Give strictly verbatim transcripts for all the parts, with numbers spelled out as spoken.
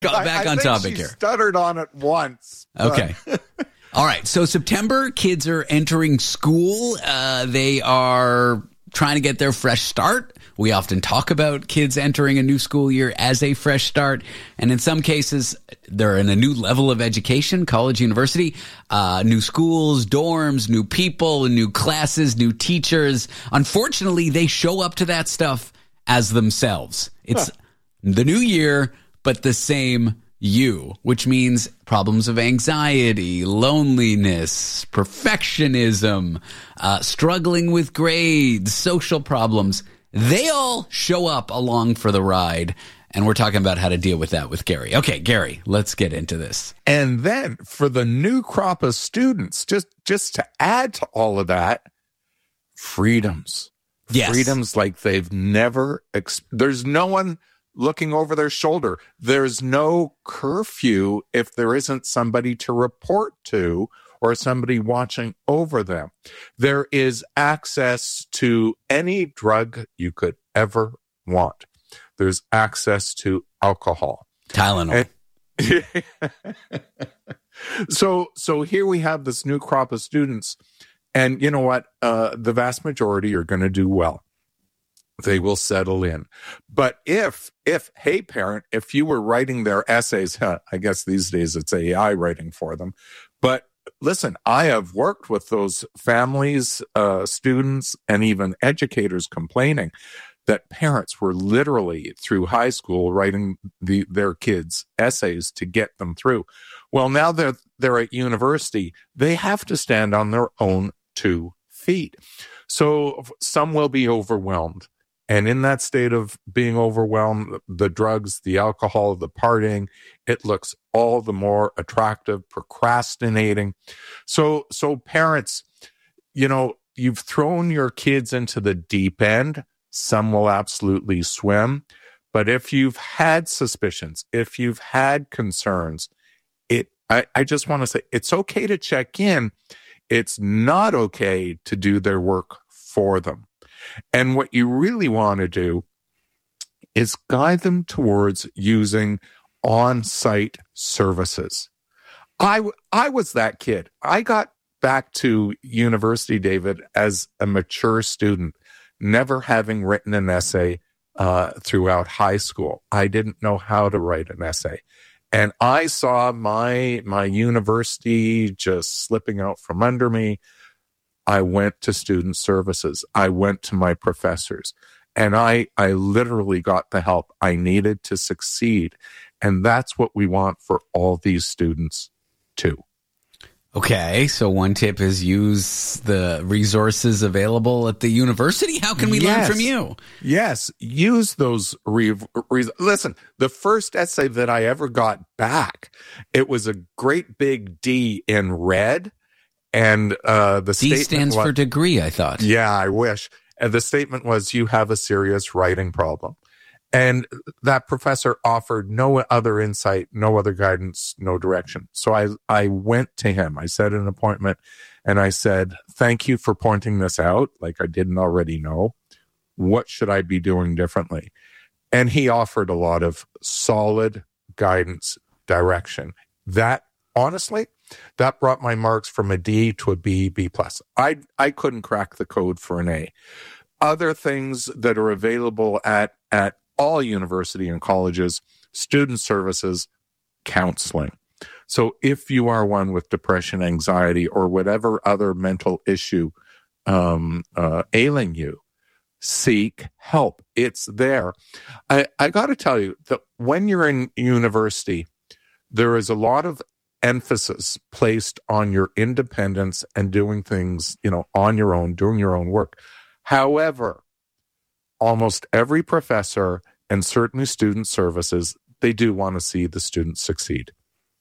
got back I, I on think topic she here. Stuttered on it once. but- Okay. All right. So September, kids are entering school. Uh, they are trying to get their fresh start. We often talk about kids entering a new school year as a fresh start. And in some cases, they're in a new level of education, college, university, uh, new schools, dorms, new people, new classes, new teachers. Unfortunately, they show up to that stuff as themselves. It's huh. the new year, but the same you, which means problems of anxiety, loneliness, perfectionism, uh, struggling with grades, social problems. They all show up along for the ride, and we're talking about how to deal with that with Gary. Okay, Gary, let's get into this. And then for the new crop of students, just, just to add to all of that, freedoms. Yes. Freedoms like they've never, ex- there's no one looking over their shoulder. There's no curfew if there isn't somebody to report to or somebody watching over them. There is access to any drug you could ever want. There's access to alcohol. Tylenol. And, so, so here we have this new crop of students, and you know what? Uh, the vast majority are going to do well. They will settle in. But if, if, hey, parent, if you were writing their essays, huh, I guess these days it's A I writing for them. But listen, I have worked with those families, uh, students, and even educators complaining that parents were literally through high school writing the, their kids' essays to get them through. Well, now that they're, they're at university, they have to stand on their own two feet. So some will be overwhelmed. And in that state of being overwhelmed, the drugs, the alcohol, the partying, it looks all the more attractive, procrastinating. So, so parents, you know, you've thrown your kids into the deep end. Some will absolutely swim. But if you've had suspicions, if you've had concerns, it, I, I just want to say it's okay to check in. It's not okay to do their work for them. And what you really want to do is guide them towards using on-site services. I, I was that kid. I got back to university, David, as a mature student, never having written an essay uh, throughout high school. I didn't know how to write an essay. And I saw my my university just slipping out from under me. I went to student services. I went to my professors, and I, I literally got the help I needed to succeed. And that's what we want for all these students too. Okay. So one tip is use the resources available at the university. How can we yes. learn from you? Yes. Use those. Re- re- Listen, the first essay that I ever got back, it was a great big D in red. And uh, the D statement stands was, for degree, I thought. Yeah, I wish. And the statement was, you have a serious writing problem. And that professor offered no other insight, no other guidance, no direction. So I, I went to him. I set an appointment and I said, thank you for pointing this out, like I didn't already know. What should I be doing differently? And he offered a lot of solid guidance, direction. That, honestly, that brought my marks from a D to a B, B plus. I I couldn't crack the code for an A. Other things that are available at, at all university and colleges, student services, counseling. So if you are one with depression, anxiety, or whatever other mental issue um, uh, ailing you, seek help. It's there. I, I got to tell you that when you're in university, there is a lot of emphasis placed on your independence and doing things, you know, on your own, doing your own work. However, almost every professor and certainly student services, they do want to see the students succeed.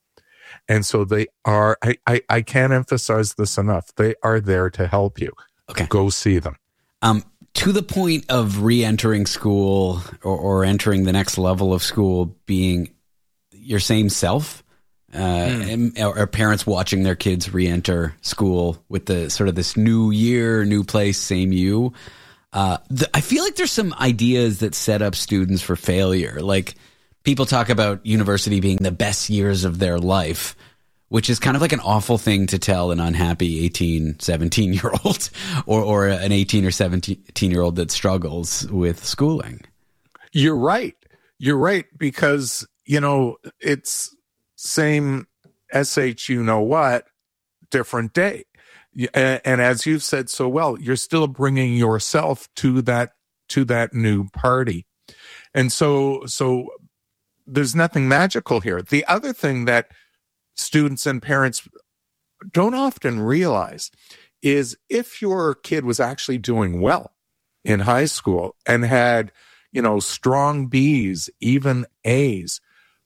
And so they are, I, I, I can't emphasize this enough. They are there to help you. Okay. Go see them. Um, to the point of re-entering school or, or entering the next level of school being your same self, uh, mm. and, or parents watching their kids re-enter school with the sort of this new year, new place, same you. Uh, the, I feel like there's some ideas that set up students for failure. Like people talk about university being the best years of their life, which is kind of like an awful thing to tell an unhappy eighteen, seventeen year old or, or an eighteen or seventeen year old that struggles with schooling. You're right. You're right. Because, you know, it's same S H, you know what, different day. And, and as you've said so well, you're still bringing yourself to that, to that new party. And so, so there's nothing magical here. The other thing that students and parents don't often realize is if your kid was actually doing well in high school and had, you know, strong B's, even A's,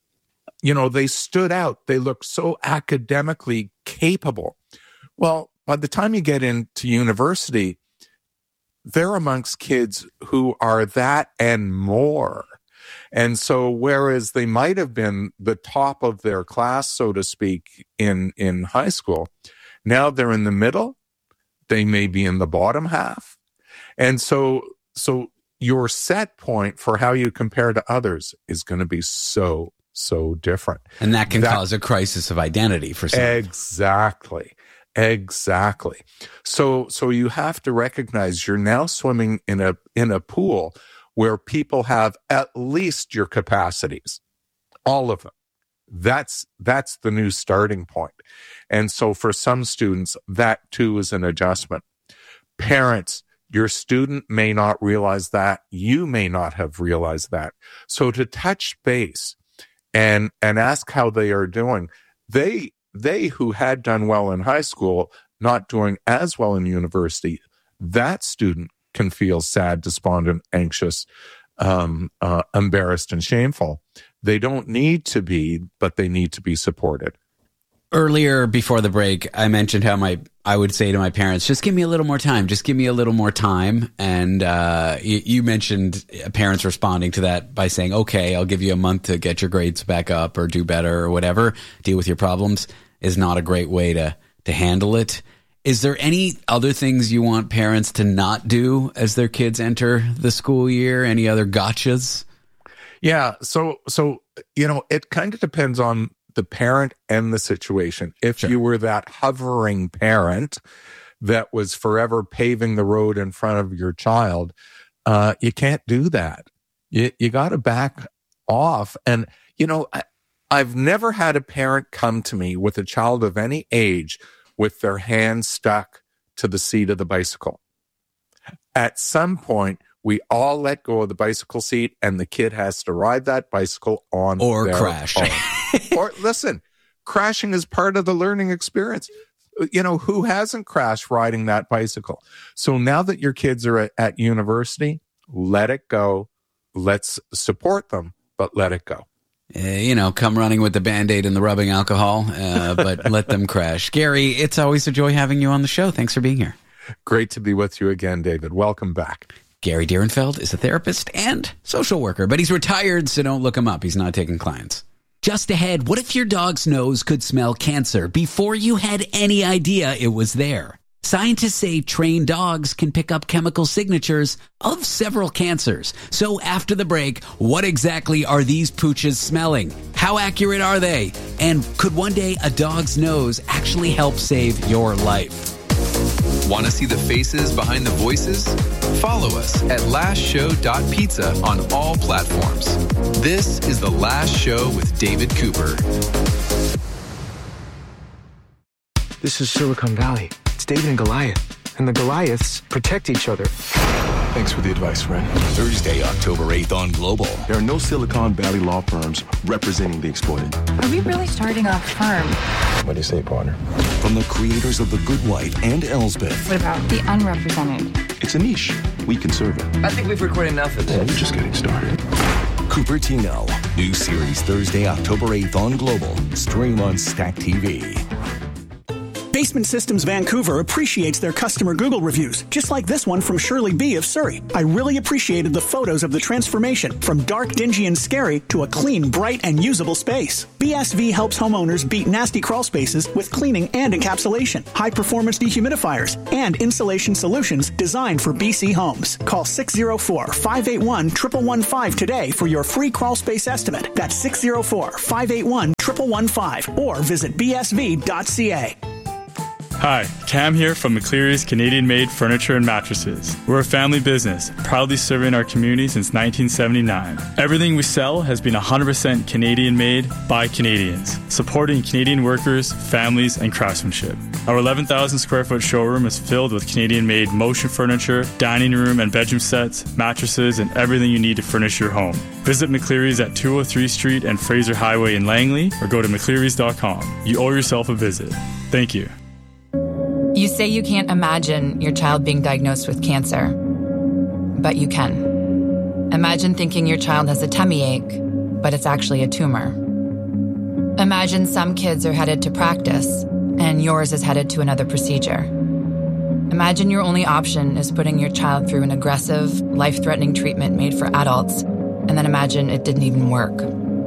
you know, they stood out. They looked so academically capable. Well, by the time you get into university, they're amongst kids who are that and more. And so whereas they might have been the top of their class, so to speak, in, in high school, now they're in the middle. They may be in the bottom half. And so, so your set point for how you compare to others is going to be so, so different. And that can that, cause a crisis of identity for some. Exactly. Exactly. So, so you have to recognize you're now swimming in a, in a pool where people have at least your capacities, all of them. That's, that's the new starting point. And so for some students, that too is an adjustment. Parents, your student may not realize that. You may not have realized that. So to touch base and, and ask how they are doing, they, they who had done well in high school, not doing as well in university, that student can feel sad, despondent, anxious, um, uh, embarrassed, and shameful. They don't need to be, but they need to be supported. Earlier, before the break, I mentioned how my I would say to my parents, just give me a little more time. Just give me a little more time. And uh, you, you mentioned parents responding to that by saying, okay, I'll give you a month to get your grades back up or do better or whatever, deal with your problems, is not a great way to to handle it. Is there any other things you want parents to not do as their kids enter the school year? Any other gotchas? Yeah. So, so, you know, it kind of depends on the parent and the situation. If Sure. you were that hovering parent that was forever paving the road in front of your child, uh, you can't do that. You, you got to back off. And, you know, I, I've never had a parent come to me with a child of any age with their hand stuck to the seat of the bicycle. At some point, we all let go of the bicycle seat and the kid has to ride that bicycle on Or their crash. own. Or listen, crashing is part of the learning experience. You know, who hasn't crashed riding that bicycle? So now that your kids are at, at university, let it go. Let's support them, but let it go. Uh, you know, come running with the Band-Aid and the rubbing alcohol, uh, but let them crash. Gary, it's always a joy having you on the show. Thanks for being here. Great to be with you again, David. Welcome back. Gary Dierenfeld is a therapist and social worker, but he's retired, so don't look him up. He's not taking clients. Just ahead, what if your dog's nose could smell cancer before you had any idea it was there? Scientists say trained dogs can pick up chemical signatures of several cancers. So after the break, what exactly are these pooches smelling? How accurate are they? And could one day a dog's nose actually help save your life? Want to see the faces behind the voices? Follow us at last show dot pizza on all platforms. This is The Last Show with David Cooper. This is Silicon Valley. It's David and Goliath, and the Goliaths protect each other. Thanks for the advice, friend. Thursday, October eighth on Global. There are no Silicon Valley law firms representing the exploited. Are we really starting a firm? What do you say, partner? From the creators of The Good Wife and Elsbeth. What about the unrepresented? It's a niche. We can serve it. I think we've recorded enough of Yeah, this. we're just getting started. Cupertino. New series Thursday, October eighth on Global. Stream on Stack T V. Basement Systems Vancouver appreciates their customer Google reviews, just like this one from Shirley B. of Surrey. I really appreciated the photos of the transformation from dark, dingy, and scary to a clean, bright, and usable space. B S V helps homeowners beat nasty crawl spaces with cleaning and encapsulation, high-performance dehumidifiers, and insulation solutions designed for B C homes. Call six oh four, five eight one, one one one five today for your free crawl space estimate. That's six oh four, five eight one, one one one five or visit b s v dot c a. Hi, Cam here from McCleary's Canadian-made furniture and mattresses. We're a family business, proudly serving our community since nineteen seventy-nine. Everything we sell has been one hundred percent Canadian-made by Canadians, supporting Canadian workers, families, and craftsmanship. Our eleven thousand square foot showroom is filled with Canadian-made motion furniture, dining room and bedroom sets, mattresses, and everything you need to furnish your home. Visit McCleary's at two oh three Street and Fraser Highway in Langley or go to mcclearys dot com. You owe yourself a visit. Thank you. You say you can't imagine your child being diagnosed with cancer, but you can. Imagine thinking your child has a tummy ache, but it's actually a tumor. Imagine some kids are headed to practice, and yours is headed to another procedure. Imagine your only option is putting your child through an aggressive, life-threatening treatment made for adults, and then imagine it didn't even work.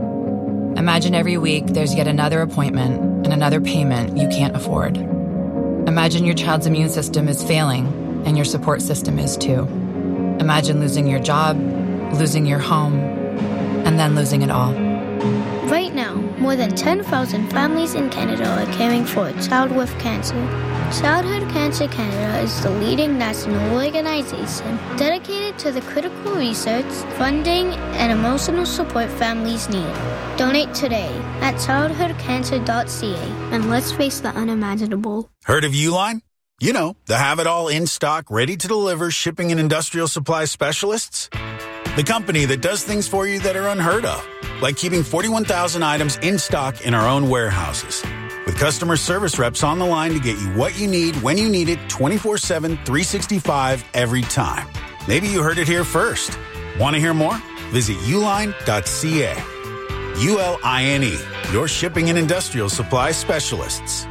Imagine every week there's yet another appointment and another payment you can't afford. Imagine your child's immune system is failing, and your support system is too. Imagine losing your job, losing your home, and then losing it all. Right now, more than ten thousand families in Canada are caring for a child with cancer. Childhood Cancer Canada is the leading national organization dedicated to the critical research, funding, and emotional support families need. Donate today at childhood cancer dot c a and let's face the unimaginable. Heard of Uline? You know, the have-it-all in-stock, ready-to-deliver shipping and industrial supply specialists. The company that does things for you that are unheard of, like keeping forty-one thousand items in stock in our own warehouses. With customer service reps on the line to get you what you need when you need it twenty-four seven, three sixty-five every time. Maybe you heard it here first. Want to hear more? Visit uline dot c a. U L I N E, your shipping and industrial supply specialists.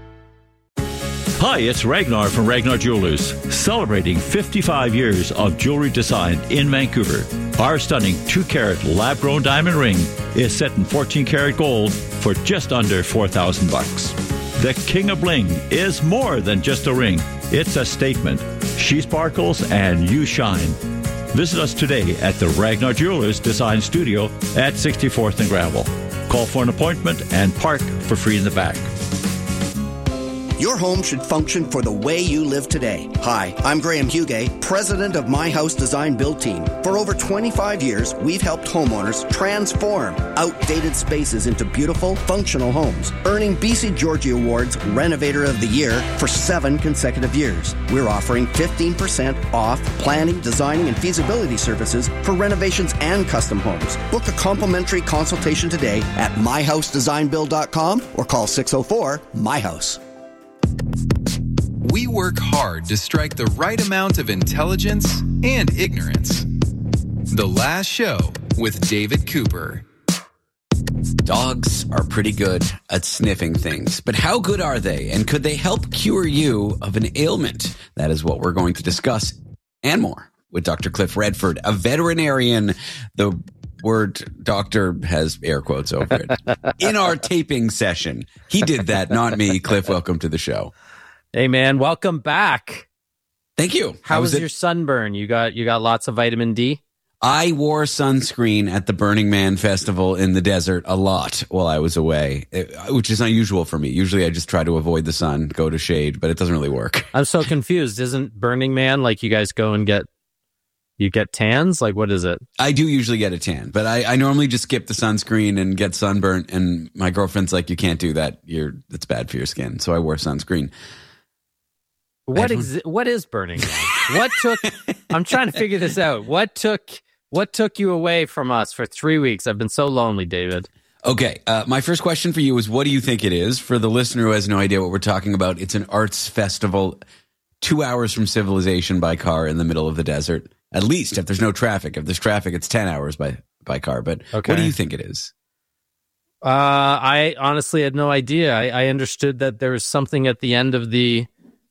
Hi, it's Ragnar from Ragnar Jewelers, celebrating fifty-five years of jewelry design in Vancouver. Our stunning two-carat lab-grown diamond ring is set in fourteen karat gold for just under four thousand bucks. The King of Bling is more than just a ring. It's a statement. She sparkles and you shine. Visit us today at the Ragnar Jewelers Design Studio at sixty-fourth and Granville. Call for an appointment and park for free in the back. Your home should function for the way you live today. Hi, I'm Graham Hugay, president of My House Design Build Team. For over twenty-five years, we've helped homeowners transform outdated spaces into beautiful, functional homes, earning B C Georgie Awards Renovator of the Year for seven consecutive years. We're offering fifteen percent off planning, designing, and feasibility services for renovations and custom homes. Book a complimentary consultation today at my house design build dot com or call six oh four, M Y house. We work hard to strike the right amount of intelligence and ignorance. The Last Show with David Cooper. Dogs are pretty good at sniffing things, but how good are they? And could they help cure you of an ailment? That is what we're going to discuss and more with Doctor Cliff Redford, a veterinarian. The word doctor has air quotes over it. In our taping session. He did that, not me. Cliff, welcome to the show. Hey man, welcome back. Thank you. How, How was it? your sunburn? You got you got lots of vitamin D? I wore sunscreen at the Burning Man Festival in the desert a lot while I was away, which is unusual for me. Usually I just try to avoid the sun, go to shade, but it doesn't really work. I'm so confused. Isn't Burning Man like you guys go and get You get tans? Like, what is it? I do usually get a tan, but I, I normally just skip the sunscreen and get sunburnt. And my girlfriend's like, you can't do that. You're, it's bad for your skin. So I wore sunscreen. What ex- what is Burning Man? What took, I'm trying to figure this out. What took, what took you away from us for three weeks? I've been so lonely, David. Okay. Uh, my first question for you is, what do you think it is? For the listener who has no idea what we're talking about, it's an arts festival two hours from civilization by car in the middle of the desert. At least if there's no traffic. If there's traffic, it's ten hours by, by car. But okay. What do you think it is? Uh, I honestly had no idea. I, I understood that there was something at the end of the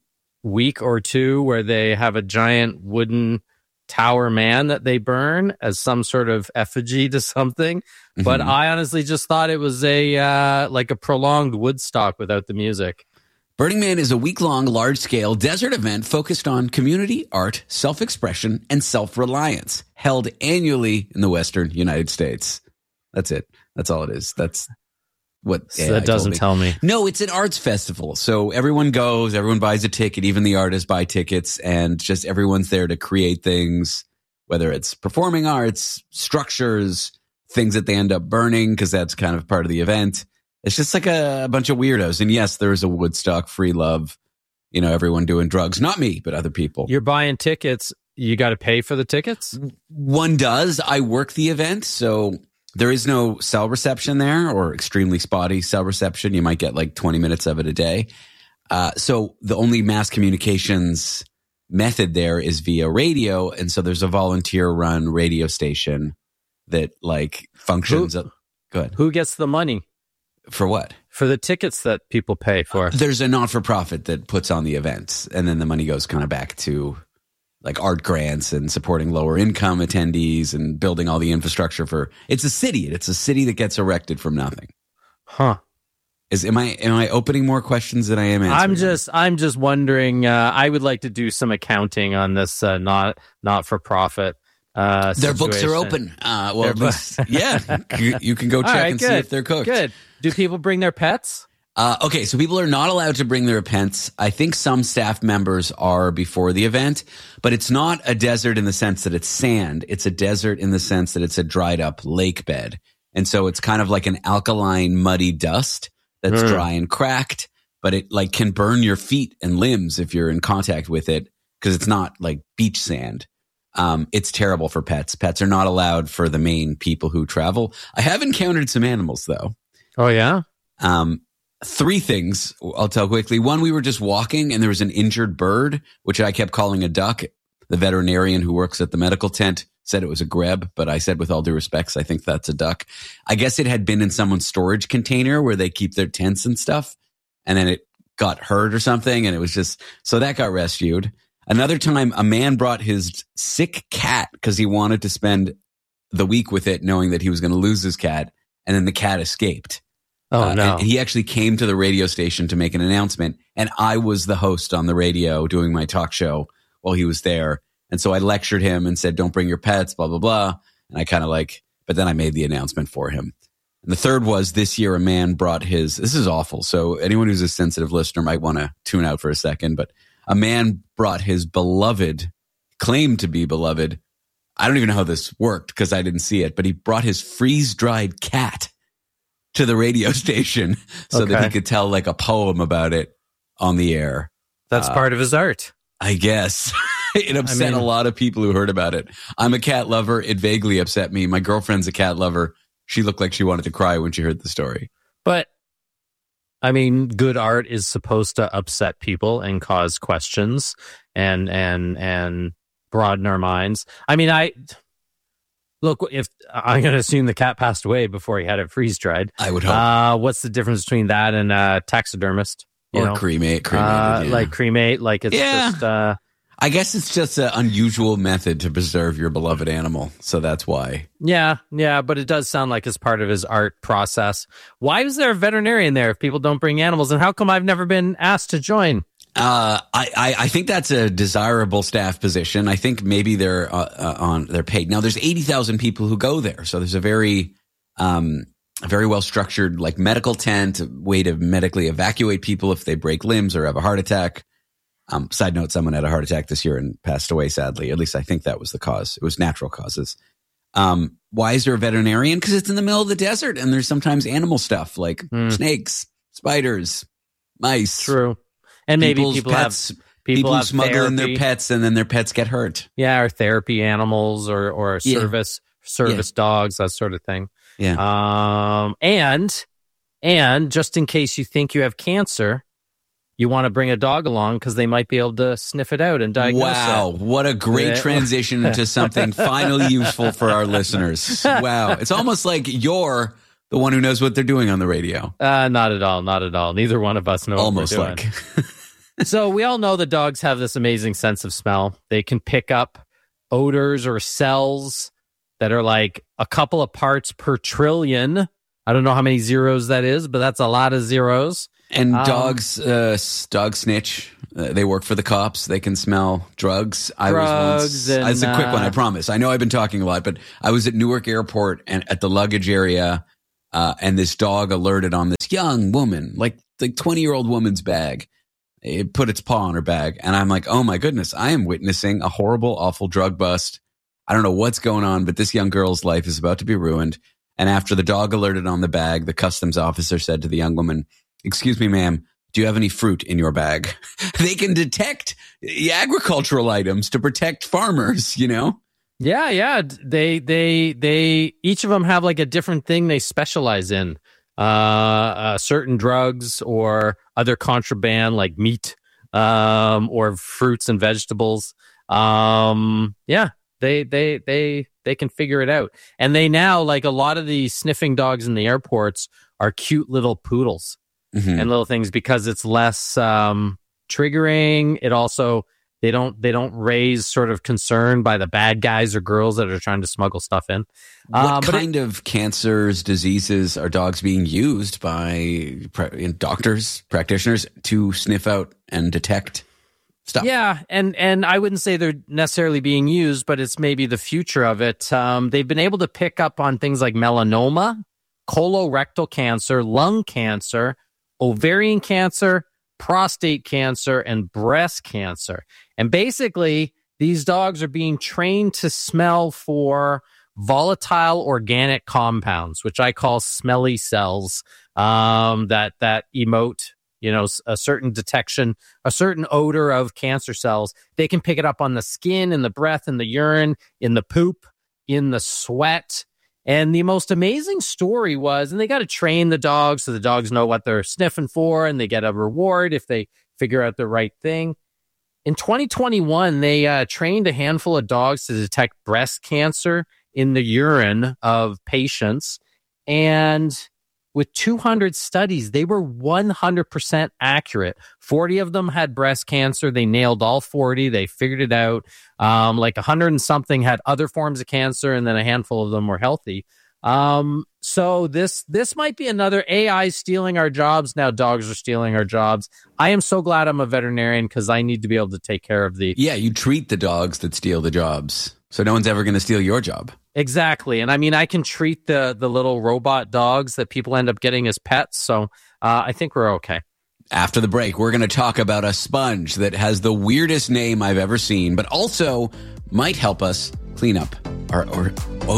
week or two where they have a giant wooden tower man that they burn as some sort of effigy to something. Mm-hmm. But I honestly just thought it was a uh, like a prolonged Woodstock without the music. Burning Man is a week-long, large-scale desert event focused on community, art, self-expression, and self-reliance, held annually in the Western United States. That's it. That's all it is. That's what so that doesn't tell me. No, it's an arts festival. So everyone goes, everyone buys a ticket, even the artists buy tickets, and just everyone's there to create things, whether it's performing arts, structures, things that they end up burning, because that's kind of part of the event. It's just like a, a bunch of weirdos. And yes, there is a Woodstock, free love, you know, everyone doing drugs. Not me, but other people. You're buying tickets. You got to pay for the tickets? One does. I work the event, so there is no cell reception there, or extremely spotty cell reception. You might get like twenty minutes of it a day. Uh, so the only mass communications method there is via radio. And so there's a volunteer run radio station that like functions. Who, Good. Who gets the money? For what? For the tickets that people pay for. There's a not-for-profit that puts on the events, and then the money goes kind of back to like art grants and supporting lower income attendees and building all the infrastructure for. It's a city. It's a city that gets erected from nothing. Huh. Is am I am I opening more questions than I am answering? I'm just I'm just wondering. Uh, I would like to do some accounting on this uh, not not for profit. Uh, Their books are open. Uh, well, at least, yeah, you, you can go check right, and good, see if they're cooked. Good. Do people bring their pets? Uh, okay, so people are not allowed to bring their pets. I think some staff members are before the event, but it's not a desert in the sense that it's sand. It's a desert in the sense that it's a dried up lake bed. And so it's kind of like an alkaline, muddy dust that's mm. dry and cracked, but it like can burn your feet and limbs if you're in contact with it, because it's not like beach sand. Um, it's terrible for pets. Pets are not allowed for the main people who travel. I have encountered some animals though. Oh yeah? Um, three things I'll tell quickly. One, we were just walking and there was an injured bird, which I kept calling a duck. The veterinarian who works at the medical tent said it was a greb, but I said with all due respects, I think that's a duck. I guess it had been in someone's storage container where they keep their tents and stuff. And then it got hurt or something. And it was just, so that got rescued. Another time, a man brought his sick cat because he wanted to spend the week with it, knowing that he was going to lose his cat, and then the cat escaped. Oh, uh, no. And he actually came to the radio station to make an announcement, and I was the host on the radio doing my talk show while he was there. And so I lectured him and said, don't bring your pets, blah, blah, blah. And I kind of like, but then I made the announcement for him. And the third was this year, a man brought his, this is awful. So anyone who's a sensitive listener might want to tune out for a second, but a man brought his beloved, claimed to be beloved. I don't even know how this worked because I didn't see it, but he brought his freeze-dried cat to the radio station so okay. that he could tell like a poem about it on the air. That's uh, part of his art. I guess. It upset I mean, a lot of people who heard about it. I'm a cat lover. It vaguely upset me. My girlfriend's a cat lover. She looked like she wanted to cry when she heard the story. But I mean, good art is supposed to upset people and cause questions and and and broaden our minds. I mean, I look, if I'm going to assume the cat passed away before he had it freeze dried. I would hope. Uh, what's the difference between that and a taxidermist? You or know? cremate, cremated, uh, yeah. like cremate, like it's yeah. just. Uh, I guess it's just an unusual method to preserve your beloved animal, so that's why. Yeah, yeah, but it does sound like it's part of his art process. Why is there a veterinarian there if people don't bring animals, and how come I've never been asked to join? Uh, I, I, I think that's a desirable staff position. I think maybe they're uh, uh, on they're paid. Now, there's eighty thousand people who go there, so there's a very um a very well structured like medical tent, a way to medically evacuate people if they break limbs or have a heart attack. Um, side note, someone had a heart attack this year and passed away, sadly. At least I think that was the cause. It was natural causes. Um, why is there a veterinarian? Because it's in the middle of the desert and there's sometimes animal stuff like mm. snakes, spiders, mice. True. And maybe People's people pets, have people, people have smuggle therapy. in their pets and then their pets get hurt. Yeah, or therapy animals or, or Yeah. service service Yeah. dogs, that sort of thing. Yeah. Um, and and just in case you think you have cancer, you want to bring a dog along because they might be able to sniff it out and diagnose Wow, it. what a great transition into something finally useful for our listeners. Wow. It's almost like you're The one who knows what they're doing on the radio. Uh, not at all. Not at all. Neither one of us know Almost what we're doing. like. So we all know that dogs have this amazing sense of smell. They can pick up odors or cells that are like a couple of parts per trillion. I don't know how many zeros that is, but that's a lot of zeros. And Um, dogs, uh, dog snitch. Uh, they work for the cops. They can smell drugs. I was Drugs once. and, It's a quick one, uh, I promise. I know I've been talking a lot, but I was at Newark Airport and at the luggage area, uh, and this dog alerted on this young woman, like the twenty year old woman's bag. It put its paw on her bag, and I'm like, oh my goodness, I am witnessing a horrible, awful drug bust. I don't know what's going on, but this young girl's life is about to be ruined. And after the dog alerted on the bag, the customs officer said to the young woman, excuse me, ma'am, do you have any fruit in your bag? They can detect agricultural items to protect farmers, you know? Yeah, yeah. They, they, they, each of them have like a different thing they specialize in. Uh, uh certain drugs or other contraband like meat, um, or fruits and vegetables. Um, yeah, they, they, they, they can figure it out. And they now, like a lot of the sniffing dogs in the airports are cute little poodles. Mm-hmm. And little things because it's less um, triggering. It also they don't they don't raise sort of concern by the bad guys or girls that are trying to smuggle stuff in. What Uh, but kind of cancers, diseases are dogs being used by pra- doctors, practitioners to sniff out and detect stuff? Yeah, and and I wouldn't say they're necessarily being used, but it's maybe the future of it. Um, they've been able to pick up on things like melanoma, colorectal cancer, lung cancer, ovarian cancer, prostate cancer, and breast cancer. And basically, these dogs are being trained to smell for volatile organic compounds, which I call smelly cells, um, that that emote, you know, a certain detection, a certain odor of cancer cells. They can pick it up on the skin, in the breath, in the urine, in the poop, in the sweat. And the most amazing story was, and they got to train the dogs so the dogs know what they're sniffing for and they get a reward if they figure out the right thing. In twenty twenty-one, they uh, trained a handful of dogs to detect breast cancer in the urine of patients. And with two hundred studies, they were one hundred percent accurate. forty of them had breast cancer. They nailed all forty. They figured it out. Um, like one hundred and something had other forms of cancer, and then a handful of them were healthy. Um, so this this might be another A I stealing our jobs. Now dogs are stealing our jobs. I am so glad I'm a veterinarian because I need to be able to take care of the... Yeah, you treat the dogs that steal the jobs. So no one's ever going to steal your job. Exactly. And I mean, I can treat the the little robot dogs that people end up getting as pets. So uh, I think we're okay. After the break, we're going to talk about a sponge that has the weirdest name I've ever seen, but also might help us clean up our, our,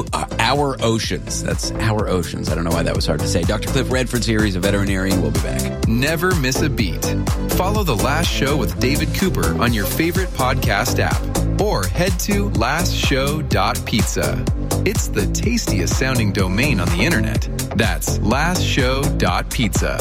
our oceans. That's our oceans. I don't know why that was hard to say. Doctor Cliff Redford's here. He's a veterinarian. We'll be back. Never miss a beat. Follow The Last Show with David Cooper on your favorite podcast app or head to last show dot pizza. It's the tastiest sounding domain on the internet. That's last show dot pizza.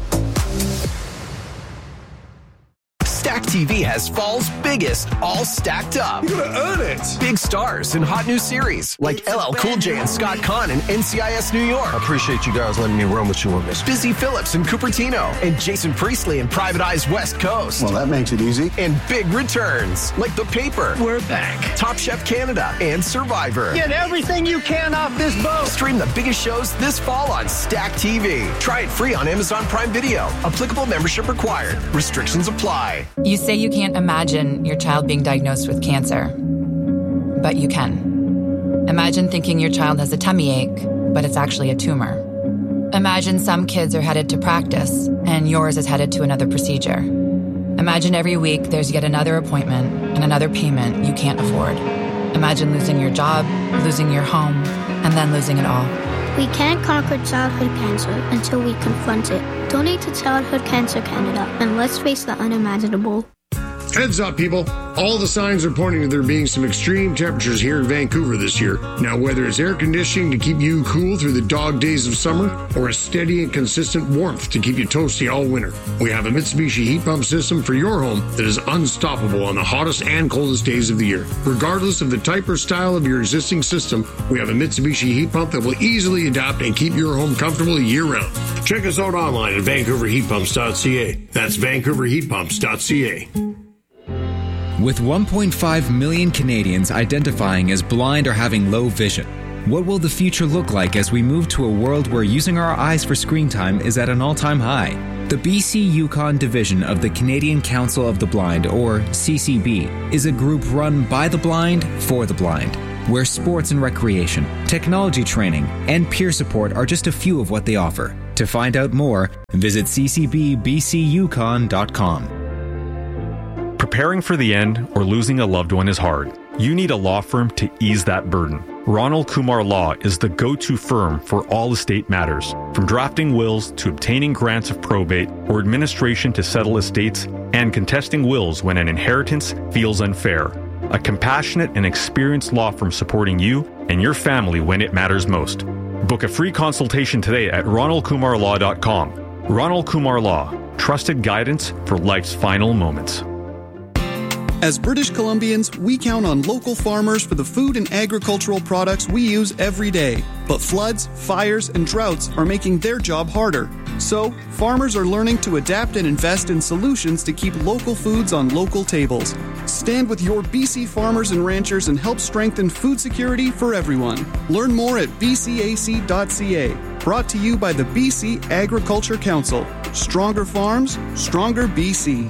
Stack T V has fall's biggest, all stacked up. You're gonna earn it. Big stars and hot new series like L L Cool J and Scott Conn in N C I S New York. I appreciate you guys letting me run with you on this. Busy Phillips in Cupertino and Jason Priestley in Private Eyes West Coast. Well, that makes it easy. And big returns like The Paper. We're back. Top Chef Canada and Survivor. Get everything you can off this boat. Stream the biggest shows this fall on Stack T V. Try it free on Amazon Prime Video. Applicable membership required. Restrictions apply. You say you can't imagine your child being diagnosed with cancer, but you can. Imagine thinking your child has a tummy ache, but it's actually a tumor. Imagine some kids are headed to practice, and yours is headed to another procedure. Imagine every week there's yet another appointment and another payment you can't afford. Imagine losing your job, losing your home, and then losing it all. We can't conquer childhood cancer until we confront it. Donate to Childhood Cancer Canada, and let's face the unimaginable. Heads up, people. All the signs are pointing to there being some extreme temperatures here in Vancouver this year. Now, whether it's air conditioning to keep you cool through the dog days of summer or a steady and consistent warmth to keep you toasty all winter, we have a Mitsubishi heat pump system for your home that is unstoppable on the hottest and coldest days of the year. Regardless of the type or style of your existing system, we have a Mitsubishi heat pump that will easily adapt and keep your home comfortable year-round. Check us out online at vancouver heat pumps dot c a. That's vancouver heat pumps dot c a. With one point five million Canadians identifying as blind or having low vision, what will the future look like as we move to a world where using our eyes for screen time is at an all-time high? The B C Yukon division of the Canadian Council of the Blind, or C C B, is a group run by the blind for the blind, where sports and recreation, technology training, and peer support are just a few of what they offer. To find out more, visit c c b b c yukon dot com. Preparing for the end or losing a loved one is hard. You need a law firm to ease that burden. Ronald Kumar Law is the go-to firm for all estate matters, from drafting wills to obtaining grants of probate or administration to settle estates and contesting wills when an inheritance feels unfair. A compassionate and experienced law firm supporting you and your family when it matters most. Book a free consultation today at ronald kumar law dot com. Ronald Kumar Law, trusted guidance for life's final moments. As British Columbians, we count on local farmers for the food and agricultural products we use every day. But floods, fires, and droughts are making their job harder. So, farmers are learning to adapt and invest in solutions to keep local foods on local tables. Stand with your B C farmers and ranchers and help strengthen food security for everyone. Learn more at b c a c dot c a. Brought to you by the B C Agriculture Council. Stronger farms, stronger B C.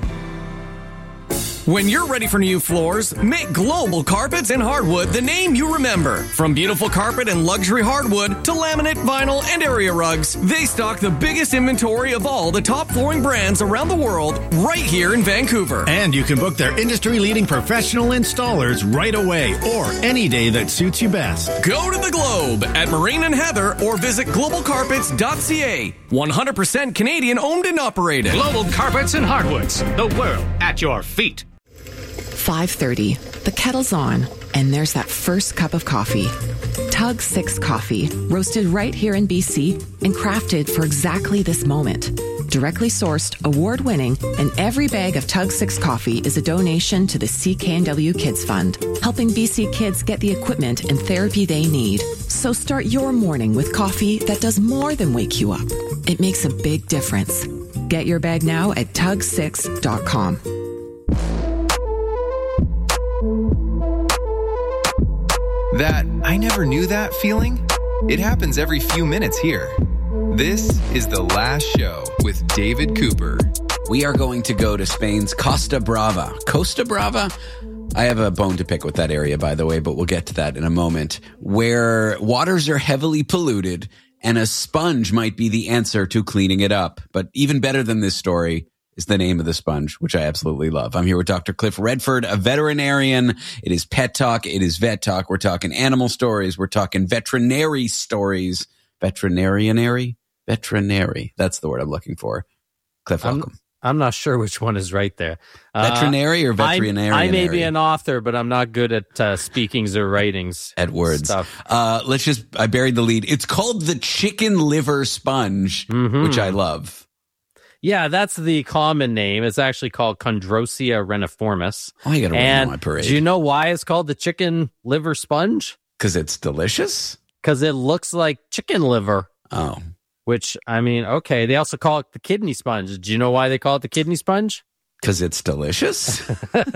When you're ready for new floors, make Global Carpets and Hardwood the name you remember. From beautiful carpet and luxury hardwood to laminate, vinyl, and area rugs, they stock the biggest inventory of all the top flooring brands around the world right here in Vancouver. And you can book their industry-leading professional installers right away or any day that suits you best. Go to the Globe at Marine and Heather or visit global carpets dot c a. one hundred percent Canadian owned and operated. Global Carpets and Hardwoods, the world at your feet. five thirty. The kettle's on, and there's that first cup of coffee. Tug Six Coffee, roasted right here in B C and crafted for exactly this moment. Directly sourced, award-winning, and every bag of Tug Six Coffee is a donation to the C K N W Kids Fund, helping B C kids get the equipment and therapy they need. So start your morning with coffee that does more than wake you up. It makes a big difference. Get your bag now at tug six dot com. That I never knew that feeling? It happens every few minutes here. This is The Last Show with David Cooper. We are going to go to Spain's Costa Brava. Costa Brava? I have a bone to pick with that area, by the way, but we'll get to that in a moment. Where waters are heavily polluted and a sponge might be the answer to cleaning it up. But even better than this story is the name of the sponge, which I absolutely love. I'm here with Doctor Cliff Redford, a veterinarian. It is Pet Talk. It is Vet Talk. We're talking animal stories. We're talking veterinary stories. Veterinarianary? Veterinary. That's the word I'm looking for. Cliff, welcome. I'm, I'm not sure which one is right there. Veterinary uh, or veterinarian? I may be an author, but I'm not good at uh, speakings or writings. At words. Stuff. Uh, let's just, I buried the lead. It's called the chicken liver sponge, mm-hmm. which I love. Yeah, that's the common name. It's actually called Chondrosia reniformis. Oh, you got to run on my parade. Do you know why it's called the chicken liver sponge? Because it's delicious? Because it looks like chicken liver. Oh. Which, I mean, okay. They also call it the kidney sponge. Do you know why they call it the kidney sponge? Because it's delicious.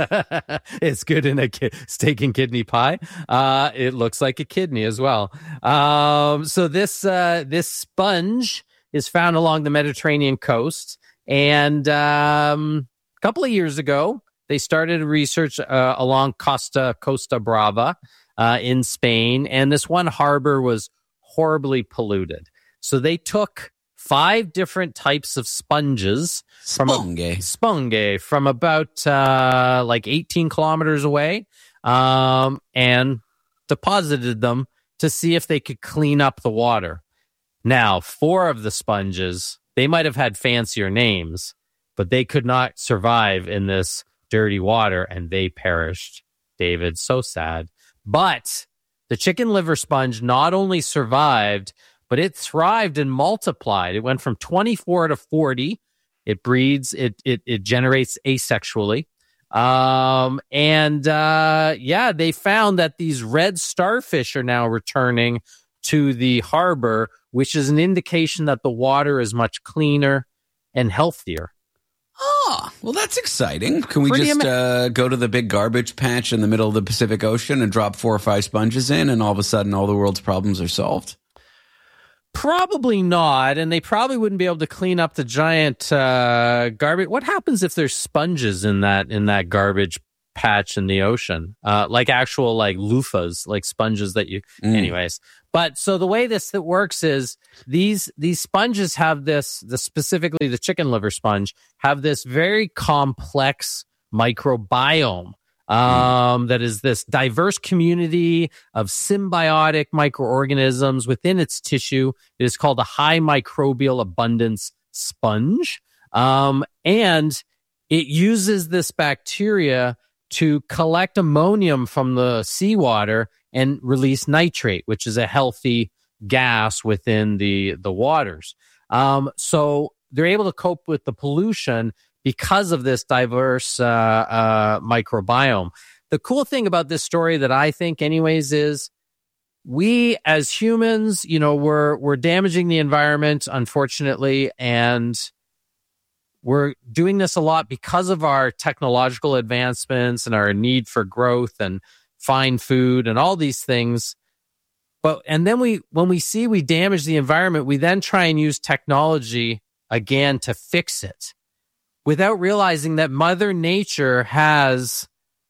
It's good in a ki- steak and kidney pie. Uh, it looks like a kidney as well. Um, so this uh, this sponge is found along the Mediterranean coast. And um, a couple of years ago, they started research uh, along Costa Costa Brava uh, in Spain. And this one harbor was horribly polluted. So they took five different types of sponges from a, sponge from about uh, like eighteen kilometers away um, and deposited them to see if they could clean up the water. Now, four of the sponges, they might have had fancier names, but they could not survive in this dirty water, and they perished. David, so sad. But the chicken liver sponge not only survived, but it thrived and multiplied. It went from twenty-four to forty. It breeds, it it, it generates asexually. Um, and uh, yeah, they found that these red starfish are now returning to the harbor, which is an indication that the water is much cleaner and healthier. Oh, well, that's exciting. Can we Pretty just ama- uh, go to the big garbage patch in the middle of the Pacific Ocean and drop four or five sponges in, and all of a sudden all the world's problems are solved? Probably not, and they probably wouldn't be able to clean up the giant uh, garbage. What happens if there's sponges in that in that garbage patch in the ocean, uh, like actual like loofahs, like sponges that you. Mm. Anyways, but so the way this that works is these these sponges have this, the specifically the chicken liver sponge have this very complex microbiome. Um, that is this diverse community of symbiotic microorganisms within its tissue. It is called a high microbial abundance sponge. Um, and it uses this bacteria to collect ammonium from the seawater and release nitrate, which is a healthy gas within the, the waters. Um, so they're able to cope with the pollution because of this diverse uh, uh, microbiome. The cool thing about this story that I think anyways is we as humans, you know, we're, we're damaging the environment, unfortunately, and we're doing this a lot because of our technological advancements and our need for growth and fine food and all these things. But, and then we, when we see we damage the environment, we then try and use technology again to fix it, without realizing that Mother Nature has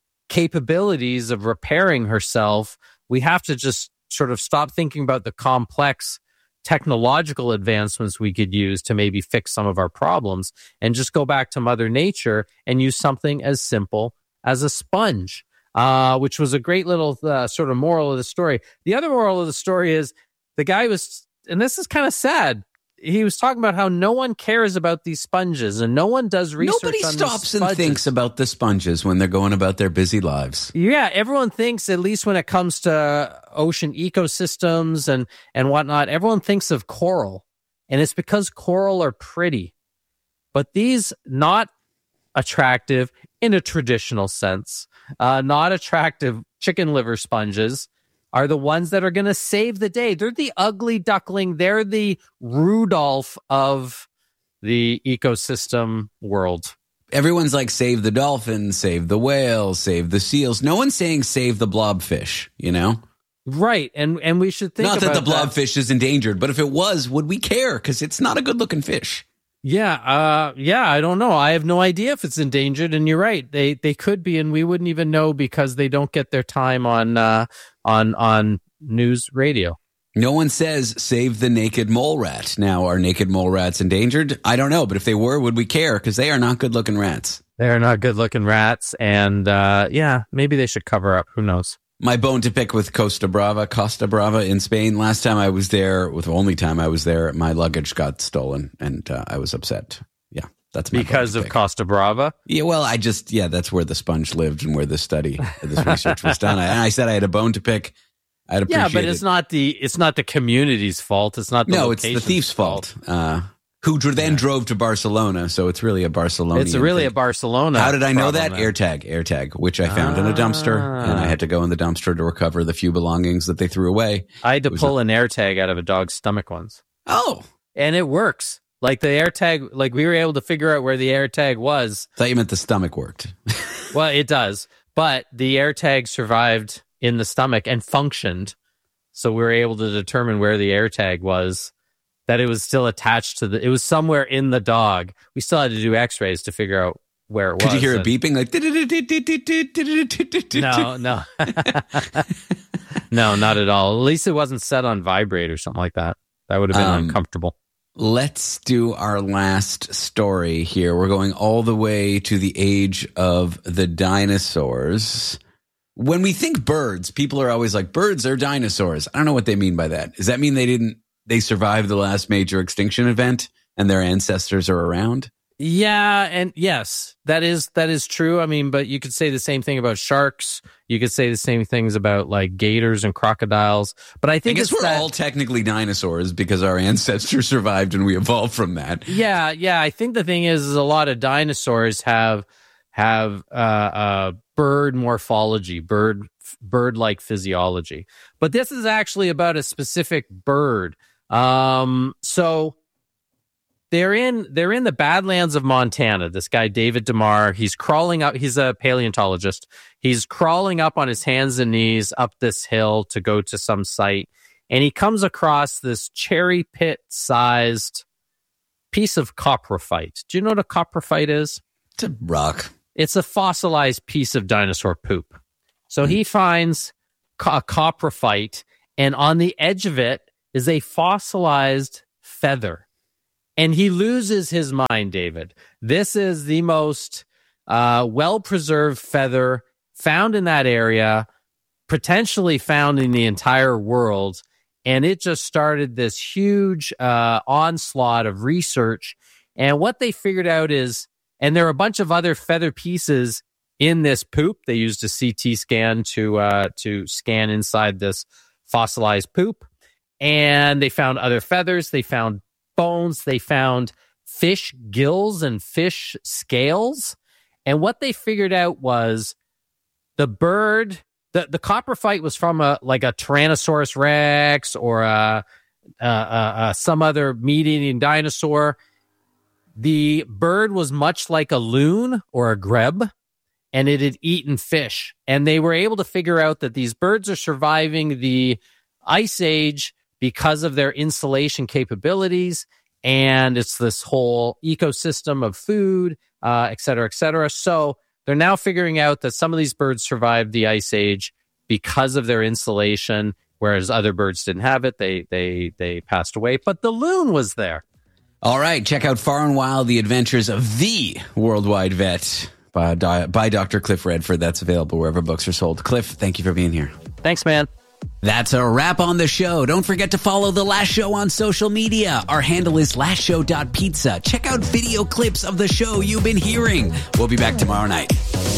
capabilities of repairing herself. We have to just sort of stop thinking about the complex technological advancements we could use to maybe fix some of our problems and just go back to Mother Nature and use something as simple as a sponge, uh, which was a great little uh, sort of moral of the story. The other moral of the story is the guy was, and this is kind of sad, he was talking about how no one cares about these sponges and no one does research Nobody on stops these and thinks about the sponges when they're going about their busy lives. Yeah, everyone thinks, at least when it comes to ocean ecosystems and, and whatnot, everyone thinks of coral. And it's because coral are pretty. But these not attractive in a traditional sense, uh, not attractive chicken liver sponges are the ones that are going to save the day. They're the ugly duckling. They're the Rudolph of the ecosystem world. Everyone's like, save the dolphins, save the whales, save the seals. No one's saying save the blobfish, you know? Right. And and we should think not about that the that. blobfish is endangered, but if it was, would we care? Because it's not a good looking fish. Yeah, uh, yeah, I don't know. I have no idea if it's endangered, and you're right. They they could be, and we wouldn't even know because they don't get their time on uh, on on news radio. No one says save the naked mole rat. Now, are naked mole rats endangered? I don't know, but if they were, would we care? Because they are not good looking rats. They are not good looking rats, and uh, yeah, maybe they should cover up. Who knows? My bone to pick with Costa Brava, Costa Brava in Spain. Last time I was there, with the only time I was there, my luggage got stolen, and uh, I was upset. Yeah, that's my because of Costa Brava. Yeah, well, I just yeah, that's where the sponge lived and where this study, this research was done. I, and I said I had a bone to pick. I'd appreciate yeah, but it's it. not the it's not the community's fault. It's not the no, it's the thief's fault. fault. Uh, who dr- then yeah. drove to Barcelona, so it's really a Barcelona. It's really thing. a Barcelona. How did I know that? Then. AirTag, AirTag, which I found ah. in a dumpster, and I had to go in the dumpster to recover the few belongings that they threw away. I had to pull a- an AirTag out of a dog's stomach once. Oh, and it works. Like the AirTag, like we were able to figure out where the AirTag was. I thought you meant the stomach worked. Well, it does, but the AirTag survived in the stomach and functioned, so we were able to determine where the AirTag was. That it was still attached to the, it was somewhere in the dog. We still had to do x-rays to figure out where it was. Could you hear it beeping? Like, no, no. No, not at all. At least it wasn't set on vibrate or something like that. That would have been um, uncomfortable. Let's do our last story here. We're going all the way to the age of the dinosaurs. When we think birds, people are always like, birds are dinosaurs. I don't know what they mean by that. Does that mean they didn't, they survived the last major extinction event and their ancestors are around? Yeah, and yes, that is that is true. I mean, but you could say the same thing about sharks. You could say the same things about like gators and crocodiles. But I think I guess it's we're that, all technically dinosaurs because our ancestors survived and we evolved from that. Yeah, yeah. I think the thing is, is a lot of dinosaurs have have uh, uh, bird morphology, bird bird like physiology. But this is actually about a specific bird. Um, so. They're in they're in the Badlands of Montana. This guy, David DeMar, he's crawling up. He's a paleontologist. He's crawling up on his hands and knees up this hill to go to some site. And he comes across this cherry pit-sized piece of coprophyte. Do you know what a coprophyte is? It's a rock. It's a fossilized piece of dinosaur poop. So mm. he finds a coprophyte, and on the edge of it is a fossilized feather. And he loses his mind, David. This is the most uh, well-preserved feather found in that area, potentially found in the entire world. And it just started this huge uh, onslaught of research. And what they figured out is, and there are a bunch of other feather pieces in this poop. They used a C T scan to uh, to scan inside this fossilized poop. And they found other feathers. They found bones, they found fish gills and fish scales. And what they figured out was the bird, the, the coprophyte was from a like a Tyrannosaurus Rex or a, a, a, a some other meat-eating dinosaur. The bird was much like a loon or a grebe, and it had eaten fish. And they were able to figure out that these birds are surviving the Ice Age because of their insulation capabilities, and it's this whole ecosystem of food, uh, et cetera, et cetera. So they're now figuring out that some of these birds survived the Ice Age because of their insulation, whereas other birds didn't have it. They they they passed away, but the loon was there. All right, check out Far and Wild, The Adventures of the Worldwide Vet by, by Doctor Cliff Redford. That's available wherever books are sold. Cliff, thank you for being here. Thanks, man. That's a wrap on the show. Don't forget to follow The Last Show on social media. Our handle is last show dot pizza. Check out video clips of the show you've been hearing. We'll be back tomorrow night.